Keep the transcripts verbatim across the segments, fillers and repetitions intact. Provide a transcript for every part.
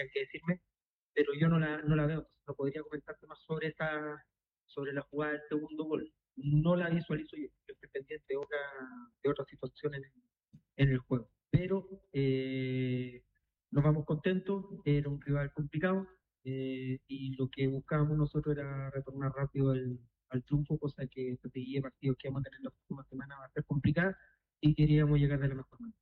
tendrían que decirme, pero yo no la, no la veo, entonces no podría comentarte más sobre esa, sobre la jugada del segundo gol. No la visualizo yo, yo estoy pendiente de otra, de otras situaciones en, en el juego. Pero eh, nos vamos contentos, era un rival complicado, eh, y lo que buscábamos nosotros era retornar rápido al, al triunfo, cosa que este de partidos que vamos a tener la próxima semana va a ser complicada y queríamos llegar de la mejor manera.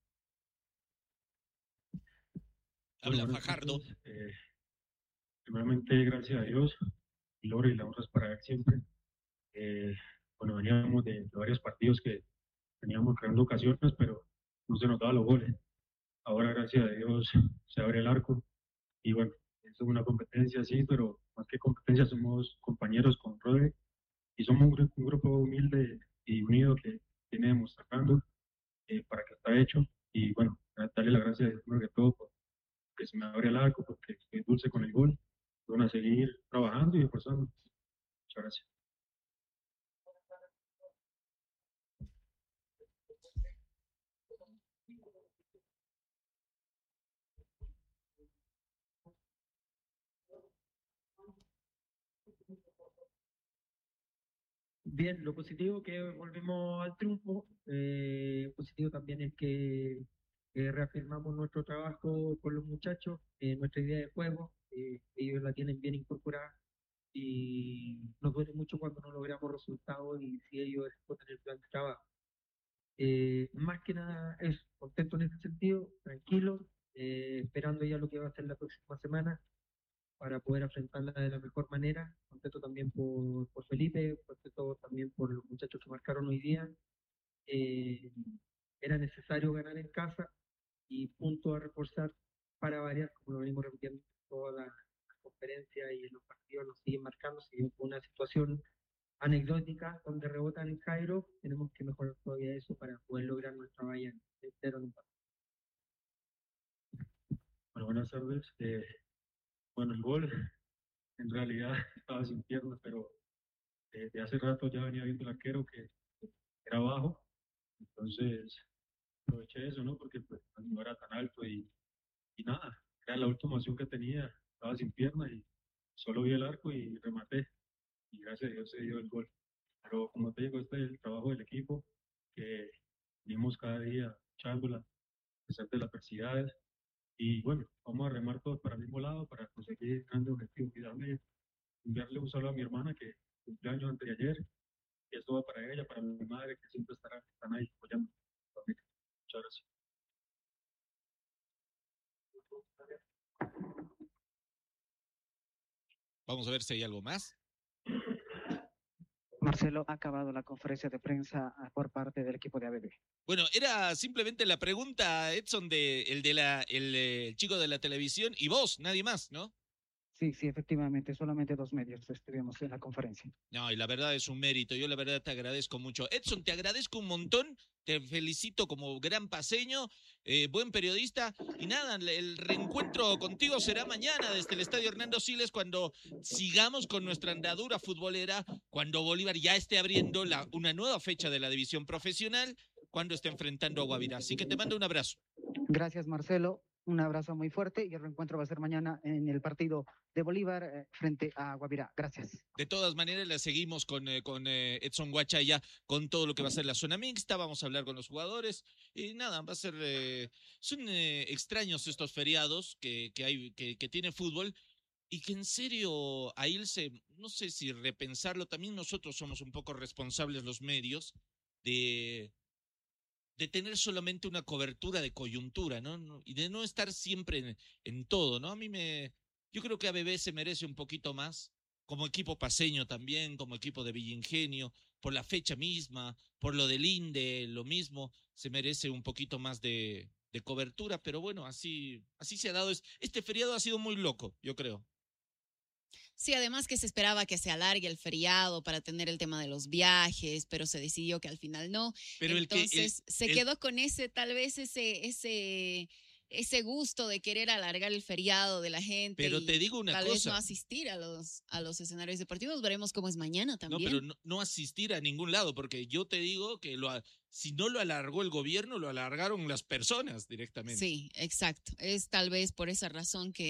Habla bueno, Fajardo. Eh, primeramente, gracias a Dios, el oro y la honra es para él siempre. Eh, bueno, veníamos de, de varios partidos que teníamos creando ocasiones, pero no se nos daban los goles. Ahora, gracias a Dios, se abre el arco y bueno, es una competencia, sí, pero más que competencia somos compañeros con Rodri y somos un, grupo, un grupo humilde y unido que viene demostrando eh, para que está hecho y bueno, darle las gracias primero que todo por que se me abre el arco, porque estoy dulce con el gol. Van a seguir trabajando y esforzando. Muchas gracias. Bien, lo positivo que volvimos al triunfo, eh, positivo también es que eh, reafirmamos nuestro trabajo con los muchachos, eh, nuestra idea de juego, eh, ellos la tienen bien incorporada y nos duele mucho cuando no logramos resultados y si ellos ejecutan el plan de trabajo. Eh, más que nada es contento en ese sentido, tranquilo, eh, esperando ya lo que va a ser la próxima semana para poder afrontarla de la mejor manera. Contento también por, por Felipe, contento también por los muchachos que marcaron hoy día. Eh, Era necesario ganar en casa y punto a reforzar para variar, como lo venimos repitiendo en toda la, la conferencia y en los partidos, nos siguen marcando, seguimos con una situación anecdótica donde rebotan en Cairo, tenemos que mejorar todavía eso para poder lograr nuestra valla entero en un partido. Bueno, buenas tardes. Eh, bueno, el gol en realidad estaba sin piernas, pero eh, de hace rato ya venía viendo el arquero que era bajo, entonces aproveché eso, ¿no? Porque pues no era tan alto y, y nada, era la última opción que tenía, estaba sin piernas y solo vi el arco y rematé y gracias a Dios se dio el gol. Pero como te digo, este es el trabajo del equipo, que venimos cada día echándola a pesar de las adversidades. Y bueno, vamos a remar todos para el mismo lado para conseguir grandes objetivos. Y darle, enviarle un saludo a mi hermana que cumpleaños antes de ayer. Y esto va para ella, para mi madre que siempre estará, están ahí apoyando. Muchas gracias. Vamos a ver si hay algo más. Marcelo, ha acabado la conferencia de prensa por parte del equipo de A B B. Bueno, era simplemente la pregunta, Edson, de el de la el, el chico de la televisión y vos, nadie más, ¿no? Sí, sí, efectivamente, solamente dos medios estuvimos en la conferencia. No, y la verdad es un mérito, yo la verdad te agradezco mucho. Edson, te agradezco un montón, te felicito como gran paseño, eh, buen periodista, y nada, el reencuentro contigo será mañana desde el Estadio Hernando Siles cuando sigamos con nuestra andadura futbolera, cuando Bolívar ya esté abriendo la, una nueva fecha de la división profesional, cuando esté enfrentando a Guavirá. Así que te mando un abrazo. Gracias, Marcelo. Un abrazo muy fuerte y el reencuentro va a ser mañana en el partido de Bolívar eh, frente a Guavirá. Gracias. De todas maneras, la seguimos con, eh, con eh, Edson Guachaya, con todo lo que va a ser la zona mixta. Vamos a hablar con los jugadores. Y nada, va a ser. Eh, son eh, extraños estos feriados que, que, hay, que, que tiene fútbol. Y que en serio, a irse, no sé si repensarlo, también nosotros somos un poco responsables los medios de de tener solamente una cobertura de coyuntura, ¿no? Y de no estar siempre en, en todo, ¿no? A mí me, yo creo que A B B se merece un poquito más, como equipo paseño también, como equipo de Villingenio, por la fecha misma, por lo del INDE, lo mismo, se merece un poquito más de, de cobertura, pero bueno, así, así se ha dado. Este feriado ha sido muy loco, yo creo. Sí, además que se esperaba que se alargue el feriado para tener el tema de los viajes, pero se decidió que al final no. Pero Entonces el que, el, se el... quedó con ese, tal vez ese, ese, ese gusto de querer alargar el feriado de la gente. Pero y te digo una tal cosa. vez no asistir a los, a los escenarios deportivos. Veremos cómo es mañana también. No, pero no, no asistir a ningún lado, porque yo te digo que lo, si no lo alargó el gobierno, lo alargaron las personas directamente. Sí, exacto. Es tal vez por esa razón que